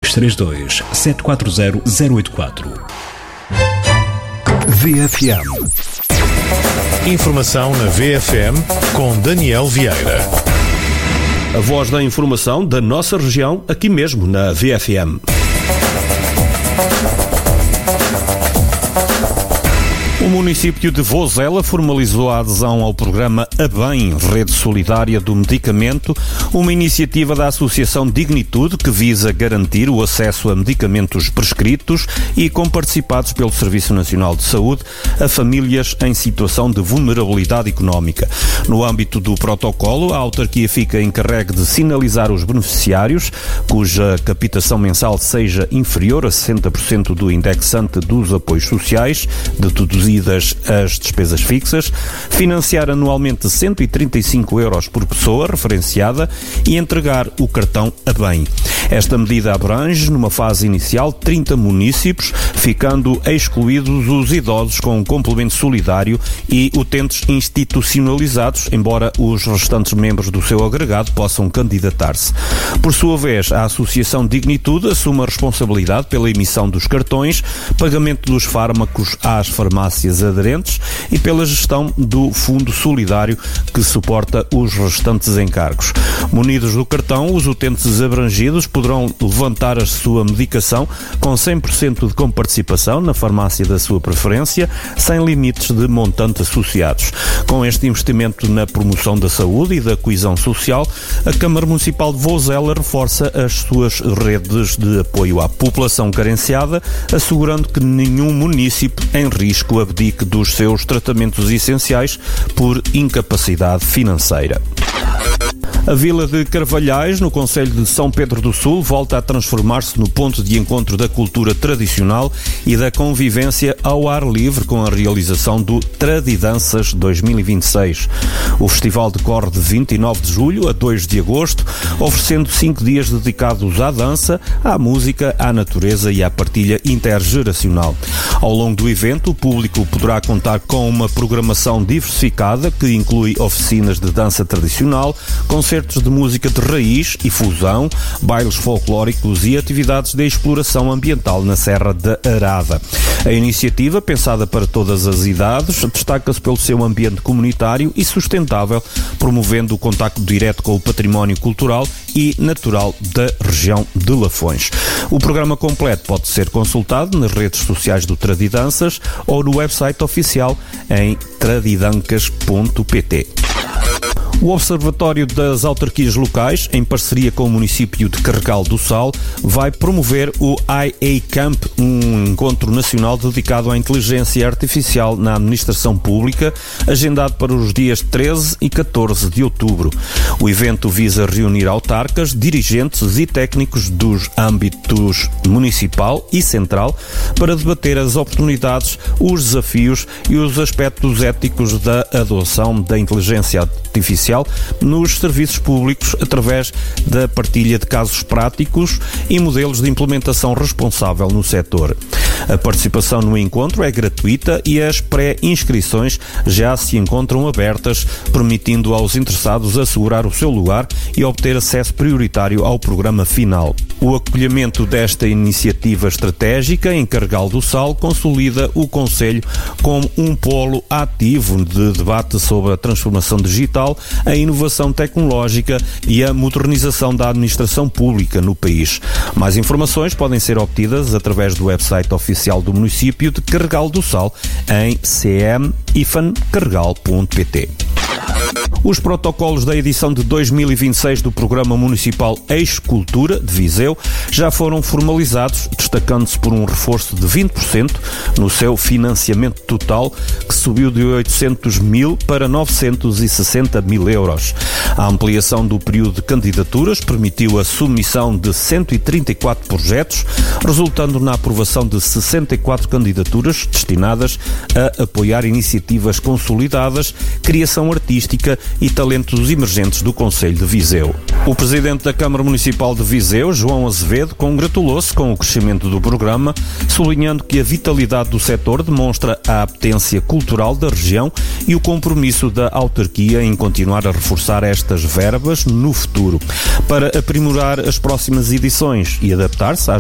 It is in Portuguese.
232 740 084. VFM. Informação na VFM com Daniel Vieira. A voz da informação da nossa região, aqui mesmo na VFM. O município de Vozela formalizou a adesão ao programa ABEM, Rede Solidária do Medicamento, uma iniciativa da Associação Dignitude que visa garantir o acesso a medicamentos prescritos e comparticipados pelo Serviço Nacional de Saúde a famílias em situação de vulnerabilidade económica. No âmbito do protocolo, a autarquia fica encarregue de sinalizar os beneficiários cuja captação mensal seja inferior a 60% do indexante dos apoios sociais, deduzidas as despesas fixas, financiar anualmente 135 euros por pessoa referenciada e entregar o cartão ABEM. Esta medida abrange, numa fase inicial, 30 municípios, ficando excluídos os idosos com um complemento solidário e utentes institucionalizados, embora os restantes membros do seu agregado possam candidatar-se. Por sua vez, a Associação Dignitude assume a responsabilidade pela emissão dos cartões, pagamento dos fármacos às farmácias aderentes e pela gestão do Fundo Solidário que suporta os restantes encargos. Munidos do cartão, os utentes abrangidos poderão levantar a sua medicação com 100% de comparticipação na farmácia da sua preferência, sem limites de montante associados. Com este investimento na promoção da saúde e da coesão social, a Câmara Municipal de Vozela reforça as suas redes de apoio à população carenciada, assegurando que nenhum município em risco abdique dos seus tratamentos essenciais por incapacidade financeira. A Vila de Carvalhais, no concelho de São Pedro do Sul, volta a transformar-se no ponto de encontro da cultura tradicional e da convivência ao ar livre com a realização do Tradidanças 2026. O festival decorre de 29 de julho a 2 de agosto, oferecendo 5 dias dedicados à dança, à música, à natureza e à partilha intergeracional. Ao longo do evento, o público poderá contar com uma programação diversificada que inclui oficinas de dança tradicional, concertos de música de raiz e fusão, bailes folclóricos e atividades de exploração ambiental na Serra da Arada. A iniciativa, pensada para todas as idades, destaca-se pelo seu ambiente comunitário e sustentável, promovendo o contacto direto com o património cultural e natural da região de Lafões. O programa completo pode ser consultado nas redes sociais do Tradidanças ou no website oficial em tradidancas.pt. O Observatório das Autarquias Locais, em parceria com o município de Carregal do Sal, vai promover o IA Camp, um encontro nacional dedicado à inteligência artificial na administração pública, agendado para os dias 13 e 14 de outubro. O evento visa reunir autarcas, dirigentes e técnicos dos âmbitos municipal e central para debater as oportunidades, os desafios e os aspectos éticos da adoção da inteligência artificial nos serviços públicos através da partilha de casos práticos e modelos de implementação responsável no setor. A participação no encontro é gratuita e as pré-inscrições já se encontram abertas, permitindo aos interessados assegurar o seu lugar e obter acesso prioritário ao programa final. O acolhimento desta iniciativa estratégica em Carregal do Sal consolida o concelho como um polo ativo de debate sobre a transformação digital, a inovação tecnológica e a modernização da administração pública no país. Mais informações podem ser obtidas através do website oficial do município de Carregal do Sal em cm-carregal.pt. Os protocolos da edição de 2026 do Programa Municipal Eixo Cultura de Viseu já foram formalizados, destacando-se por um reforço de 20% no seu financiamento total, que subiu de 800 mil para 960 mil euros. A ampliação do período de candidaturas permitiu a submissão de 134 projetos, resultando na aprovação de 64 candidaturas destinadas a apoiar iniciativas consolidadas, criação artística e talentos emergentes do concelho de Viseu. O presidente da Câmara Municipal de Viseu, João Azevedo, congratulou-se com o crescimento do programa, sublinhando que a vitalidade do setor demonstra a apetência cultural da região e o compromisso da autarquia em continuar a reforçar estas verbas no futuro. Para aprimorar as próximas edições e adaptar-se às